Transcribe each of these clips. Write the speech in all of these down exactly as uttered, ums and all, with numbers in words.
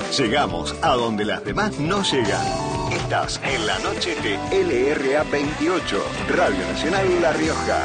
Llegamos a donde las demás no llegan. Estás en la noche de L R A veintiocho, Radio Nacional La Rioja.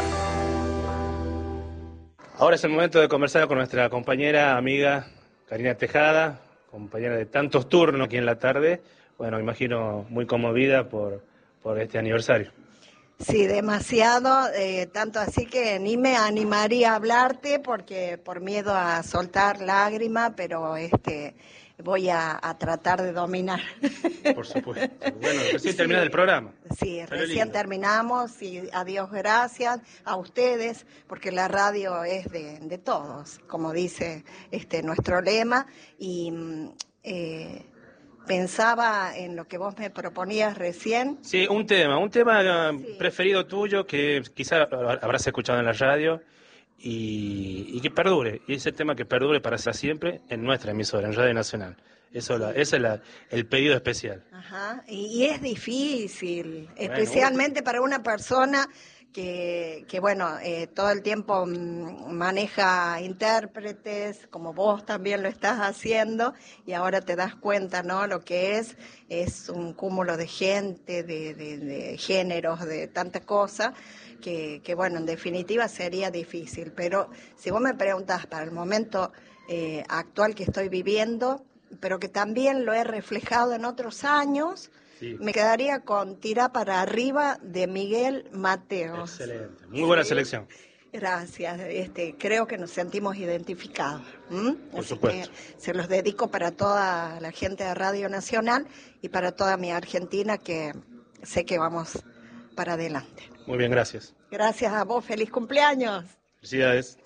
Ahora es el momento de conversar con nuestra compañera, amiga Karina Tejada, compañera de tantos turnos aquí en la tarde. Bueno, me imagino muy conmovida por, por este aniversario. Sí, demasiado, eh, tanto así que ni me animaría a hablarte porque por miedo a soltar lágrimas, pero este voy a, a tratar de dominar. Por supuesto. Bueno, recién Sí, termina el programa. Sí, Salió recién lindo. Terminamos y a Dios gracias, a ustedes, porque la radio es de, de todos, como dice este nuestro lema, y eh, pensaba en lo que vos me proponías recién. Sí, un tema, un tema Sí. preferido tuyo que quizá habrás escuchado en la radio y, y que perdure, y ese tema que perdure para siempre en nuestra emisora, en Radio Nacional. Eso, la, ese es la, el pedido especial. Ajá, y, y es difícil, Bueno, especialmente para una persona que, que bueno, eh, todo el tiempo mm, maneja intérpretes, como vos también lo estás haciendo, y ahora te das cuenta, ¿no? Lo que es, es un cúmulo de gente, de, de, de géneros, de tantas cosas, que, que bueno, en definitiva sería difícil. Pero si vos me preguntás para el momento eh, actual que estoy viviendo, pero que también lo he reflejado en otros años, Sí. Me quedaría con Tira para arriba de Miguel Mateos. Excelente, muy buena Sí. selección. Gracias, este, creo que nos sentimos identificados. ¿m? Por Así supuesto. que se los dedico para toda la gente de Radio Nacional y para toda mi Argentina, que sé que vamos para adelante. Muy bien, gracias. Gracias a vos, feliz cumpleaños. Felicidades.